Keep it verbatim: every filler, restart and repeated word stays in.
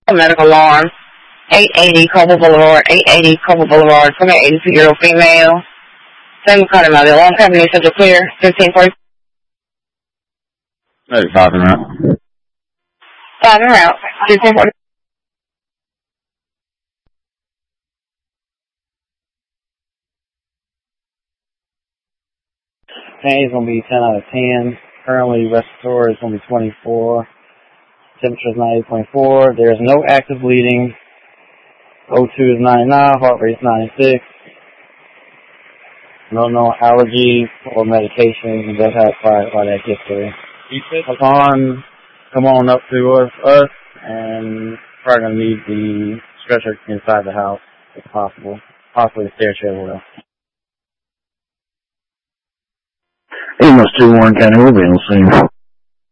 Medical alarm. eight eighty Cobble Boulevard. eight eighty Cobble Boulevard. From an eighty-two-year-old female. Same kind of mother. Alarm company said to clear. fifteen forty. Hey, five and out. Five and out. fifteen forty. Pain is going to be ten out of ten. Currently, respiratory is going to be twenty-four. Temperature is ninety point four. There is no active bleeding. O two is ninety-nine. Heart rate is ninety-six. No known allergies or medications. And does have prior cardiac history. Upon, come on up to us, us and probably going to need the stretcher inside the house if possible. Possibly the stair chair will. Amos two Warren County, we'll be on the scene.